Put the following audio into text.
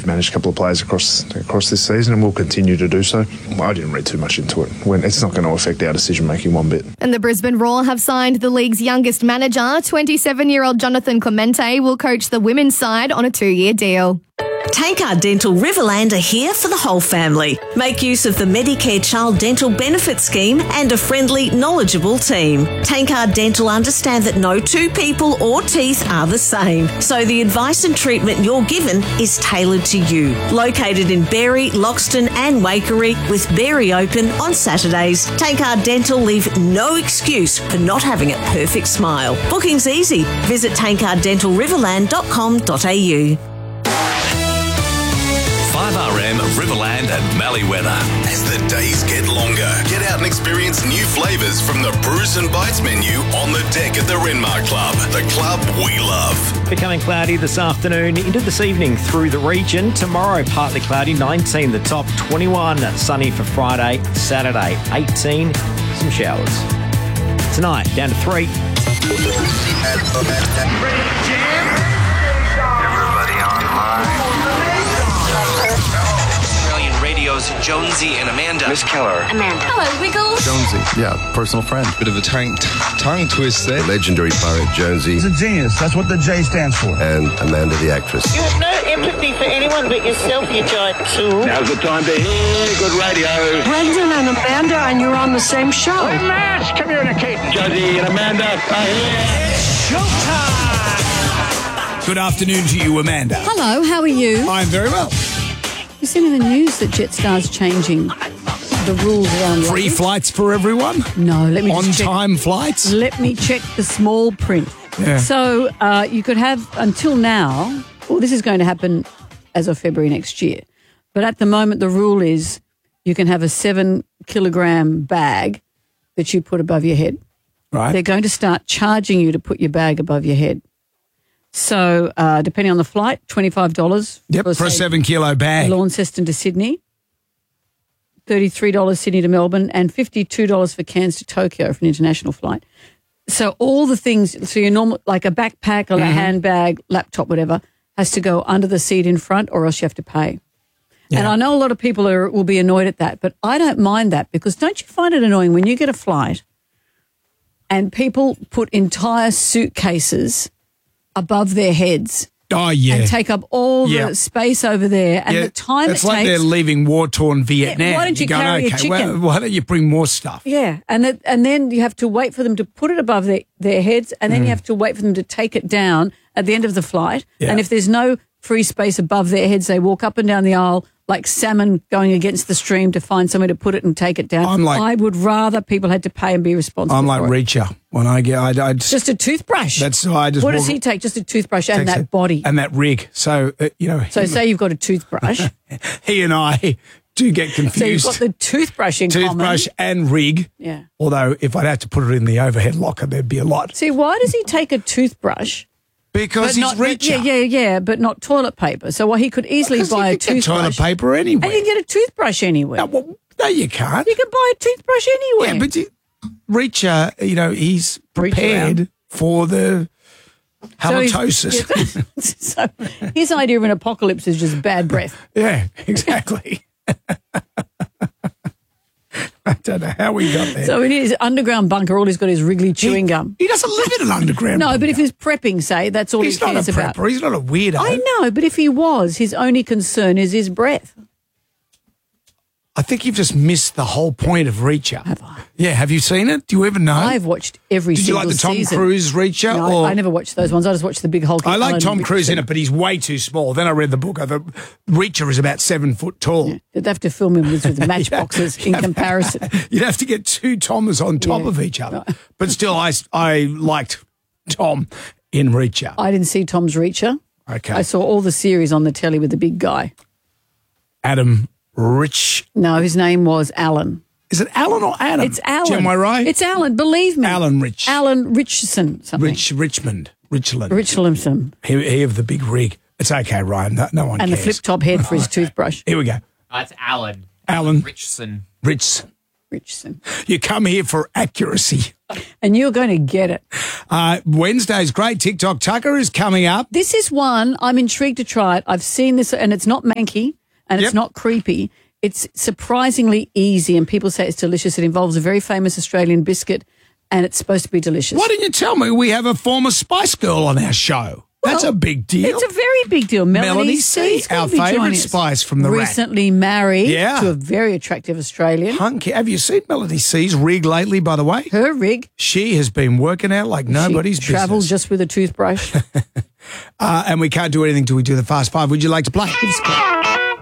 We've managed a couple of players across this season and we'll continue to do so. I didn't read too much into it. It's not going to affect our decision-making one bit. And the Brisbane Roar have signed the league's youngest manager. 27-year-old Jonathan Clemente will coach the women's side on a 2-year deal. Tankard Dental Riverland are here for the whole family. Make use of the Medicare Child Dental Benefit Scheme and a friendly, knowledgeable team. Tankard Dental understand that no two people or teeth are the same, so the advice and treatment you're given is tailored to you. Located in Berry, Loxton and Waikerie, with Berry open on Saturdays, Tankard Dental leave no excuse for not having a perfect smile. Booking's easy. Visit tankarddentalriverland.com.au. 5RM Riverland and Malleeweather. As the days get longer, get out and experience new flavours from the Brews and Bites menu on the deck at the Renmark Club, the club we love. Becoming cloudy this afternoon into this evening through the region. Tomorrow, partly cloudy, 19 the top, 21 sunny for Friday, Saturday, 18 some showers. Tonight, down to 3. Everybody online. Australian Radio's Jonesy and Amanda. Miss Keller. Amanda. Hello, Wiggles. Jonesy. Yeah, personal friend. Bit of a tongue twist there. The legendary pirate Jonesy. He's a genius. That's what the J stands for. And Amanda the actress. You have no empathy for anyone but yourself, you giant tool. Now's the time to hear good radio. Brendan and Amanda, and you're on the same show. Mass communicating. Jonesy and Amanda are here. It's showtime. Good afternoon to you, Amanda. Hello, how are you? I'm very well. You've seen in the news that Jetstar's changing the rules around free flights for everyone? No, let me just check. On-time flights? Let me check the small print. Yeah. So you could have, until now, well, this is going to happen as of February next year, but at the moment the rule is you can have a 7-kilogram bag that you put above your head. Right. They're going to start charging you to put your bag above your head. So, depending on the flight, $25 for a 7-kilo bag. Launceston to Sydney, $33 Sydney to Melbourne, and $52 for Cairns to Tokyo for an international flight. So all the things, so your normal, like a backpack or a handbag, laptop, whatever, has to go under the seat in front or else you have to pay. Yeah. And I know a lot of people will be annoyed at that, but I don't mind that because don't you find it annoying when you get a flight and people put entire suitcases above their heads? Oh, yeah. And take up all the space over there. And the time it's like they're leaving war-torn Vietnam. Yeah, why don't you carry a chicken? Well, why don't you bring more stuff? Yeah, and then you have to wait for them to put it above their heads, and then you have to wait for them to take it down at the end of the flight. Yeah. And if there's no free space above their heads, they walk up and down the aisle like salmon going against the stream to find somewhere to put it and take it down. I would rather people had to pay and be responsible. I'm like Reacher. When I get, just a toothbrush. That's I just. What does he take? Just a toothbrush and that body and that rig. So So say you've got a toothbrush. He and I do get confused. So you've got the toothbrush in common. Toothbrush and rig. Yeah. Although if I'd have to put it in the overhead locker, there'd be a lot. See, why does he take a toothbrush? Because he's richer. Yeah, but not toilet paper. So he could easily buy a toothbrush. Toilet paper anywhere. And you can get a toothbrush anywhere. No, you can't. You can buy a toothbrush anywhere. Yeah, but Reacher, he's prepared for the halitosis. So his idea of an apocalypse is just bad breath. Yeah, exactly. I don't know how we got there. So in his underground bunker, all he's got is Wrigley chewing gum. He doesn't live in an underground bunker. No, but if he's prepping, say, that's all he cares about. He's not a weirdo. I know, but if he was, his only concern is his breath. I think you've just missed the whole point of Reacher. Have I? Yeah, have you seen it? Do you ever know? I've watched every single season. Did you like the Tom Cruise Reacher? No, I never watched those ones. I just watched the big Hulk. I like Tom Cruise in it, but he's way too small. Then I read the book. I thought Reacher is about 7 foot tall. Yeah. They'd have to film him with matchboxes in comparison. You'd have to get two Toms on top of each other. No. But still, I liked Tom in Reacher. I didn't see Tom's Reacher. Okay. I saw all the series on the telly with the big guy. Adam Rich. No, his name was Alan. Is it Alan or Adam? It's Alan. Am I right? It's Alan, believe me. Alan Rich. Alan Richson. Something. Richmond. Richlandson. He of the big rig. It's okay, Ryan. No one cares. And the flip-top head for his toothbrush. Here we go. It's Alan. Alan. Richson. Richson. Richardson. You come here for accuracy. And you're going to get it. Wednesday's great. TikTok Tucker is coming up. This is one I'm intrigued to try it. I've seen this, and it's not manky, and it's not creepy. It's surprisingly easy, and people say it's delicious. It involves a very famous Australian biscuit, and it's supposed to be delicious. Why didn't you tell me we have a former Spice Girl on our show? That's a big deal. It's a very big deal. Melanie C, our favourite Spice from the recently married to a very attractive Australian. Hunky. Have you seen Melanie C's rig lately, by the way? Her rig? She has been working out like nobody's business. She travels just with a toothbrush. And we can't do anything till we do the Fast Five. Would you like to play? Give us a call.